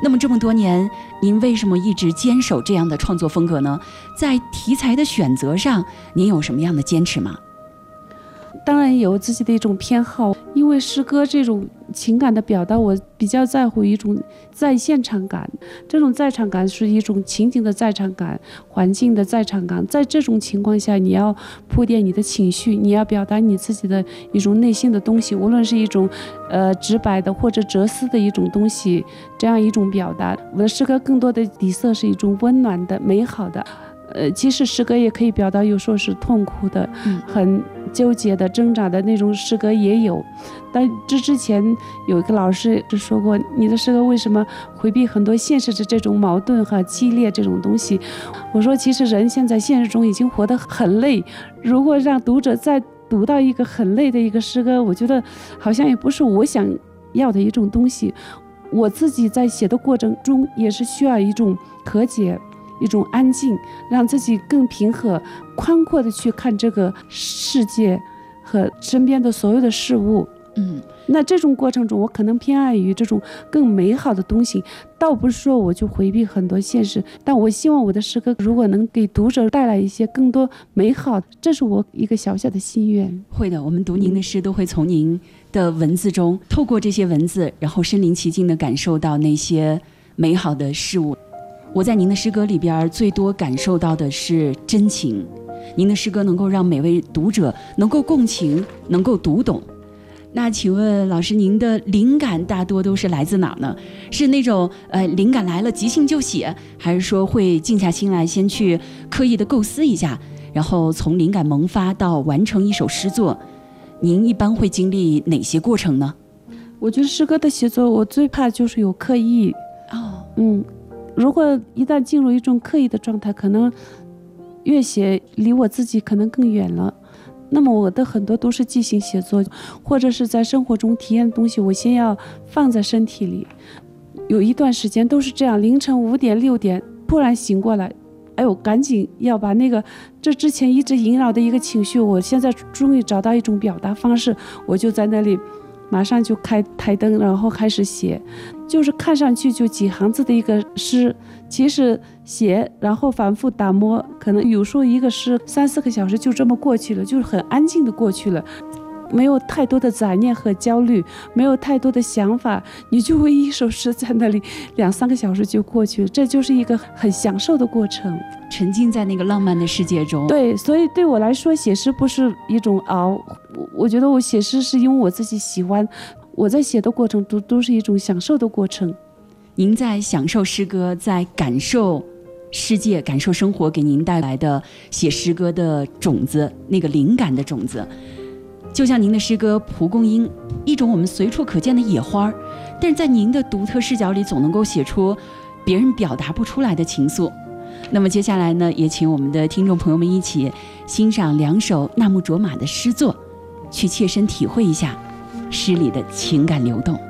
那么这么多年，您为什么一直坚守这样的创作风格呢？在题材的选择上，您有什么样的坚持吗？ 当然有自己的一种偏好，因为诗歌这种情感的表达，我比较在乎一种在现场感。这种在场感是一种情景的在场感，环境的在场感。在这种情况下，你要铺垫你的情绪，你要表达你自己的一种内心的东西，无论是一种直白的或者哲思的一种东西，这样一种表达。我的诗歌更多的底色是一种温暖的、美好的。其实诗歌也可以表达，有时候是痛苦的，很纠结的、挣扎的那种诗歌也有。但这之前有一个老师就说过，你的诗歌为什么回避很多现实的这种矛盾和激烈这种东西？我说，其实人现在现实中已经活得很累，如果让读者再读到一个很累的一个诗歌，我觉得好像也不是我想要的一种东西。我自己在写的过程中也是需要一种和解，一种安静，让自己更平和、宽阔的去看这个世界和身边的所有的事物。那这种过程中，我可能偏爱于这种更美好的东西，倒不是说我就回避很多现实，但我希望我的诗歌如果能给读者带来一些更多美好，这是我一个小小的心愿。 会的，我们读您的诗都会从您的文字中，透过这些文字，然后身临其境地感受到那些美好的事物。我在您的诗歌里边最多感受到的是真情，您的诗歌能够让每位读者能够共情，能够读懂。那请问老师，您的灵感大多都是来自哪呢？是那种灵感来了即兴就写，还是说会静下心来先去刻意的构思一下，然后从灵感萌发到完成一首诗作，您一般会经历哪些过程呢？ 我觉得诗歌的写作，我最怕就是有刻意。如果一旦进入一种刻意的状态，可能越写离我自己可能更远了。那么我的很多都是即兴写作，或者是在生活中体验的东西，我先要放在身体里。有一段时间都是这样，凌晨5点6点突然醒过来，哎呦，赶紧要把那个这之前一直萦绕的一个情绪，我现在终于找到一种表达方式，我就在那里马上就开台灯，然后开始写。就是看上去就几行字的一个诗，其实写然后反复打磨，可能有时候一个诗3、4个小时就这么过去了，就是很安静的过去了，没有太多的杂念和焦虑，没有太多的想法，你就为一首诗在那里2、3个小时就过去了，这就是一个很享受的过程， 沉浸在那个浪漫的世界中。 对，所以对我来说，写诗不是一种熬，我觉得我写诗是因为我自己喜欢，我在写的过程都是一种享受的过程。 您在享受诗歌，在感受世界、感受生活给您带来的写诗歌的种子，那个灵感的种子，就像您的诗歌《蒲公英》，一种我们随处可见的野花，但是在您的独特视角里，总能够写出别人表达不出来的情愫。那么接下来呢，也请我们的听众朋友们一起欣赏2首纳木卓玛的诗作，去切身体会一下诗里的情感流动。